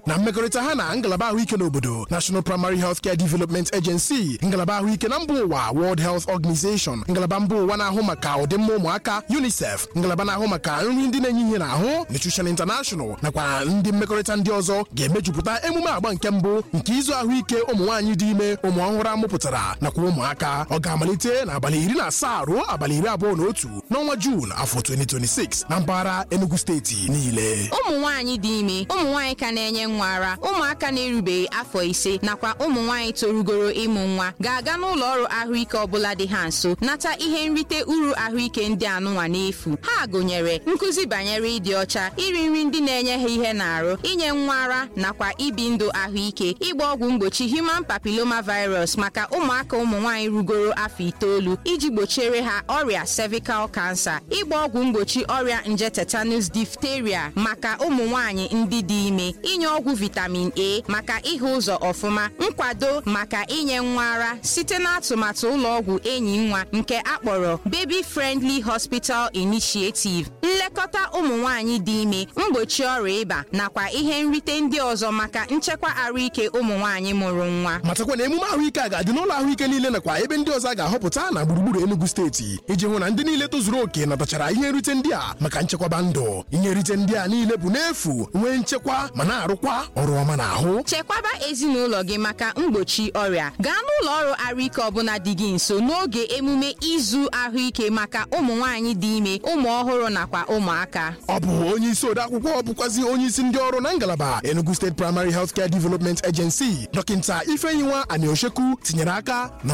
na mmekọrịta ha na ngalaba ahụike n'obodo National Primary Healthcare Development Agency, ngalaba ahụike na mba ụwa World Health Organization, ngalaba mba ụwa na-ahụ maka ọdịmma ụmụaka UNICEF, ngalaba na-ahụ maka nri ndị na-enye ihe n'ahụ Nutrition International nakwa ndị mmekọrịta ndị ọzọ ga-emejupụta emume agba nke mbụ nke izu ahụike ụmụ nwaanyị dị ime, ụmụ ọhụrụ amụpụtara nakwa ụmụaka. Ọ ga-amalite n'abalị 17 ruo abalị 21 n'ọnwa Juun afọ 2026 na mpaghara Enugu steeti niile. Ụmụ nwaanyị dị ime, ụmụ nwaanyị ka na-enye nwa ara, ụmụaka na-erubeghị afọ 5 nakwa ụmụ nwaanyị torugoro ịmụ nwa ga-aga n'ụlọ ọrụ ahụike ọbụla dị ha nso nata ihe nrite uru ahụike ndị anụnwa n'efu. Ha gụnyere nkụzi banyere ịdị ọcha, iri nri ndị na-enye ha ihe n'arụ, inye nwa ara nakwa ibi ndụ ahụike, ịgba ọgwụ mgbochi human papilloma virus maka ụmụaka ụmụ nwaanyị rugoro afọ 9 iji gbochiere ha ọrịa cervical cancer, ịgba ọgwụ mgbochi ọrịa nje tetanus diphtheria maka ụmụ nwaanyị ndị dị ime, inye ọgwụ vitamin A maka ịhụ ụzọ ọfụma, nkwado maka inye nwa ara site n'atụmatụ ụlọọgwụ enyi nwa nke akpọrọ Baby Friendly Hospital Initiative, nlekọta ụmụ nwaanyị dị ime, mgbochi ọrịa ịba nakwa ihe nrite ndị ọzọ maka nchekwa ahụike ụmụ nwaanyị mụrụ nwa. Matakwa na emume ahụike a ga-adị n'ụlọ ahụike niile nakwa ebe ndị ọzọ a ga-ahọpụta na gburugburu Enugu steeti iji hụ na ndị niile tozuru oke natachara ihe nrite ndị a maka nchekwaba ndụ. Ihe nrite ndị a niile bụ n'efu, nwee nchekwa ma na-arụkwa ọrụ ọma n'ahụ. Chekwaba ezinụlọ gị maka mgbochi ọrịa. Gaa n'ụlọ ọrụ ahụike ọbụla dị gị nso n'oge emume izu ahụike maka ụmụ nwaanyị dị ime, ụmụ ọhụrụ nakwa ụmụaka. Ọ bụ onye isi odeakwụkwọ bụkwazi onye isi ndị ọrụ na ngalaba Enugu State Primary Healthcare Development Agency, Dọkịta Ifeyinwa Anioshekwu tinyere aka na